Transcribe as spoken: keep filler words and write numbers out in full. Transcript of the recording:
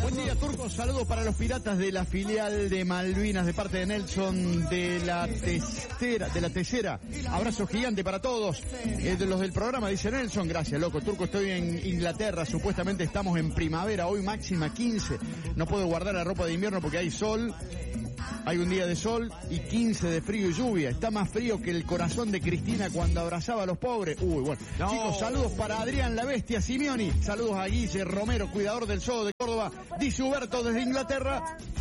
Buen día, Turco. Saludos para los piratas de la filial de Malvinas de parte de Nelson de la Tercera. De la Tercera. Abrazo gigante para todos. Eh, de los del programa, dice Nelson. Gracias, loco. Turco, estoy en Inglaterra. Supuestamente estamos en primavera. Hoy máxima quince. No puedo guardar la ropa de invierno porque hay sol. Hay un día de sol y quince de frío y lluvia. Está más frío que el corazón de Cristina cuando abrazaba a los pobres. Uy, bueno. No. Chicos, saludos para Adrián la Bestia Simeoni. Saludos a Guille Romero, cuidador del zoo de Córdoba. Dice Huberto desde Inglaterra.